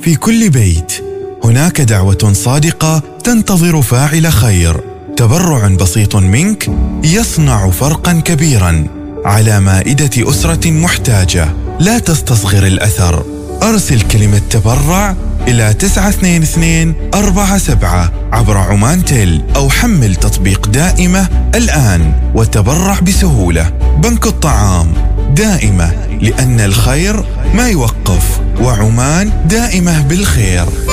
في كل بيت هناك دعوة صادقة تنتظر فاعل خير. تبرع بسيط منك يصنع فرقا كبيرا على مائدة أسرة محتاجة. لا تستصغر الأثر. أرسل كلمة تبرع إلى 92247 عبر عمان تيل، أو حمل تطبيق دائمة الآن وتبرع بسهولة. بنك الطعام دائمة، لأن الخير ما يوقف، وعمان دائمة بالخير.